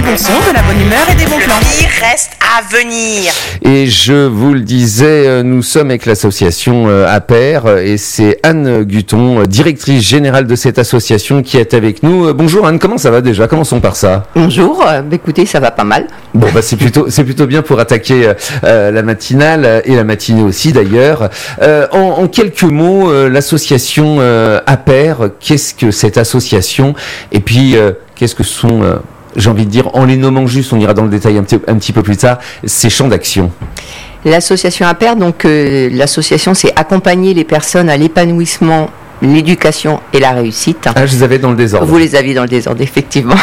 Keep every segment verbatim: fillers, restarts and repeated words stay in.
bon son, de la bonne humeur et des bons plans. Le pire reste à venir. Et je vous le disais, nous sommes avec l'association A P E R et c'est Anne Guton, directrice générale de cette association, qui est avec nous. Bonjour Anne, comment ça va déjà? Commençons par ça. Bonjour, euh, écoutez, ça va pas mal. Bon, bah c'est plutôt c'est plutôt bien pour attaquer euh, la matinale et la matinée aussi d'ailleurs. Euh, en, en quelques mots, euh, l'association euh, A P E R, qu'est-ce que cette association? Et puis euh, qu'est-ce que sont euh, j'ai envie de dire, en les nommant juste, on ira dans le détail un petit, un petit peu plus tard, ces champs d'action. L'association A P E R, donc euh, l'association, c'est accompagner les personnes à l'épanouissement, l'éducation et la réussite. Ah, je les avais dans le désordre. Vous les aviez dans le désordre, effectivement.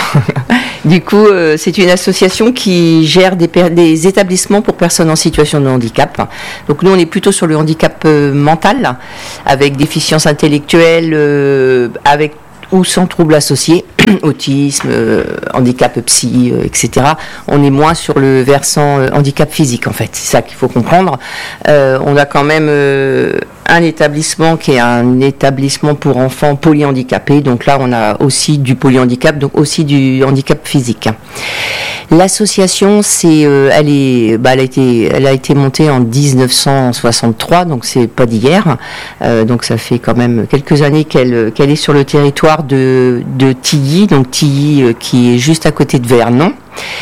Du coup, euh, c'est une association qui gère des, per- des établissements pour personnes en situation de handicap. Donc nous, on est plutôt sur le handicap euh, mental, avec déficience intellectuelle, euh, avec ou sans troubles associés, autisme, euh, handicap psy, euh, et cetera. On est moins sur le versant euh, handicap physique, en fait. C'est ça qu'il faut comprendre. Euh, on a quand même euh, un établissement qui est un établissement pour enfants polyhandicapés. Donc là, on a aussi du polyhandicap, donc aussi du handicap physique. L'association, c'est, euh, elle est, bah, elle a été, elle a été montée en dix-neuf cent soixante-trois, donc c'est pas d'hier. Euh, donc ça fait quand même quelques années qu'elle, qu'elle est sur le territoire de, de Tilly, donc Tilly euh, qui est juste à côté de Vernon.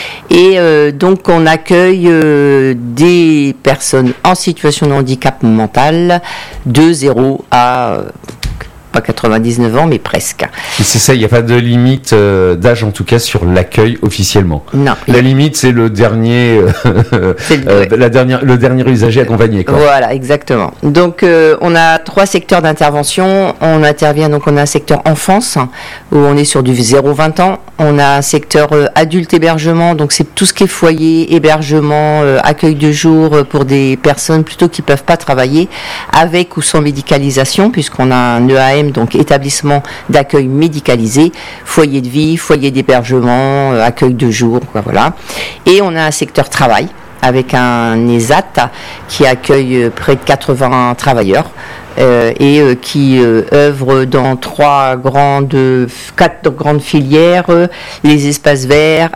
Et euh, donc on accueille euh, des personnes en situation de handicap mental de zéro à euh, pas quatre-vingt-dix-neuf ans, mais presque. Et c'est ça, il n'y a pas de limite euh, d'âge en tout cas sur l'accueil officiellement. Non. La limite, c'est le dernier, euh, C'est le- euh, ouais. la dernière, le dernier usager accompagné, quoi. Voilà, exactement. Donc, euh, on a trois secteurs d'intervention. On intervient, donc, on a un secteur enfance, où on est sur du zéro à vingt ans. On a un secteur euh, adulte hébergement, donc c'est tout ce qui est foyer, hébergement, euh, accueil de jour euh, pour des personnes plutôt qui peuvent pas travailler, avec ou sans médicalisation, puisqu'on a un E A M, donc établissement d'accueil médicalisé, foyer de vie, foyer d'hébergement, euh, accueil de jour, quoi, voilà. Et on a un secteur travail, avec un E S A T qui accueille euh, près de quatre-vingts travailleurs euh, et euh, qui euh, œuvre dans trois grandes, quatre grandes filières, euh, les espaces verts,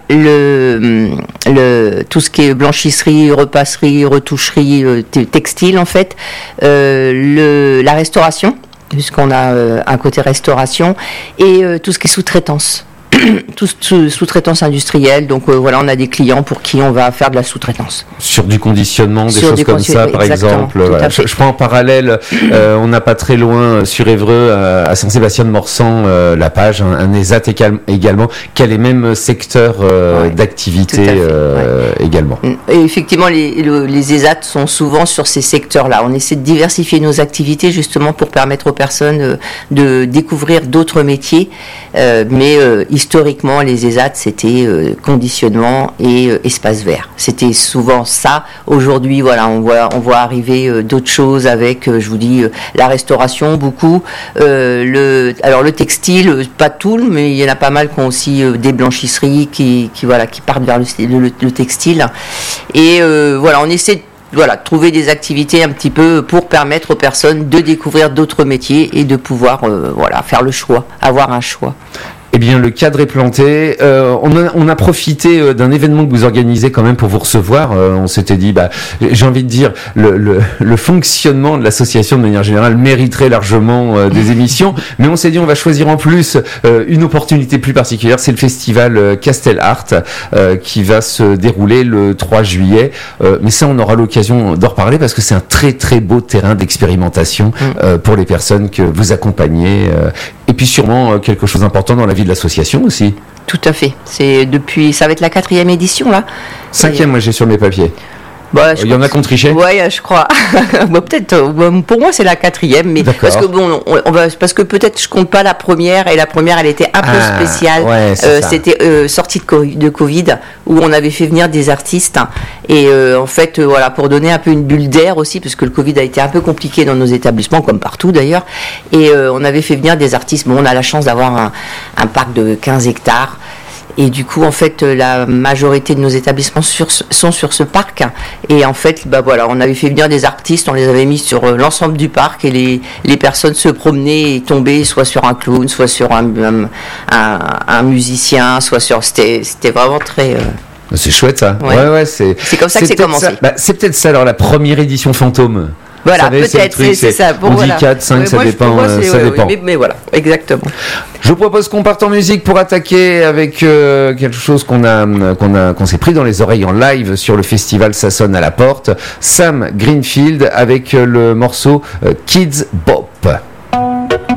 le, le, tout ce qui est blanchisserie, repasserie, retoucherie, euh, t- textile en fait, euh, le, la restauration, puisqu'on a euh, un côté restauration, et euh, tout ce qui est sous-traitance. Tout sous- sous-traitance industrielle, donc euh, voilà, on a des clients pour qui on va faire de la sous-traitance. Sur du conditionnement, des Sur choses des comme condition- ça, par exactement, exemple. tout à Voilà. fait. Je, je prends en parallèle, euh, on n'a pas très loin, sur Évreux, à, à Saint-Sébastien-de-Morsan, euh, la page, un, un E S A T égal- également, qui a les mêmes secteurs euh, Ouais, d'activité tout à fait, euh, également. Et effectivement, les, le- les E S A T sont souvent sur ces secteurs-là. On essaie de diversifier nos activités justement pour permettre aux personnes euh, de découvrir d'autres métiers. Euh, mais euh, historiquement, les E S A T, c'était euh, conditionnement et euh, espace vert. C'était souvent ça. Aujourd'hui, voilà, on voit, on voit arriver euh, d'autres choses avec, euh, je vous dis, euh, la restauration, beaucoup. Euh, le, alors le textile, euh, pas tout, mais il y en a pas mal qui ont aussi euh, des blanchisseries qui, qui, voilà, qui partent vers le, le, le textile. Et euh, voilà, on essaie de voilà, trouver des activités un petit peu pour permettre aux personnes de découvrir d'autres métiers et de pouvoir euh, voilà, faire le choix, avoir un choix. Eh bien, le cadre est planté. Euh, on, a, on a profité euh, d'un événement que vous organisez quand même pour vous recevoir. Euh, on s'était dit, bah, j'ai envie de dire, le, le, le fonctionnement de l'association de manière générale mériterait largement euh, des émissions. Mais on s'est dit, on va choisir en plus euh, une opportunité plus particulière. C'est le festival euh, Castel Art euh, qui va se dérouler le trois juillet. Euh, mais ça, on aura l'occasion d'en reparler parce que c'est un très très beau terrain d'expérimentation euh, pour les personnes que vous accompagnez. Euh, et puis sûrement euh, quelque chose d'important dans la vie de l'association aussi. Tout à fait. C'est depuis, ça va être la quatrième édition là. Cinquième, moi j'ai sur mes papiers. Bah, je Il y en crois a que qui ont triché ? Ouais, je crois. Bah, peut-être. euh, bah, pour moi, c'est la quatrième, mais D'accord. parce que bon, on, on va, parce que peut-être je compte pas la première et la première, elle était un peu Ah, spéciale. ouais, c'est Euh, ça. c'était euh, sortie de, co- de Covid où on avait fait venir des artistes et euh, en fait, euh, voilà, pour donner un peu une bulle d'air aussi, parce que le Covid a été un peu compliqué dans nos établissements, comme partout d'ailleurs, et euh, on avait fait venir des artistes. Bon, on a la chance d'avoir un, un parc de quinze hectares. Et du coup, en fait, la majorité de nos établissements sur, sont sur ce parc. Et en fait, bah voilà, on avait fait venir des artistes, on les avait mis sur l'ensemble du parc et les, les personnes se promenaient et tombaient soit sur un clown, soit sur un, un, un, un musicien, soit sur... C'était, c'était vraiment très... Euh... C'est chouette ça. Ouais, ouais, ouais c'est, c'est comme ça c'est que c'est commencé. Ça. Bah, c'est peut-être ça alors la première édition fantôme. Voilà, savez, peut-être, c'est, truc, c'est, c'est ça. Bon, on voilà. dit quatre, cinq, ouais, ça moi, dépend. Moi, ça ouais, dépend. Mais, mais voilà, exactement. Je vous propose qu'on parte en musique pour attaquer avec euh, quelque chose qu'on a, qu'on a, qu'on s'est pris dans les oreilles en live sur le festival Ça sonne à la porte. Sam Greenfield avec le morceau euh, Kids Bop.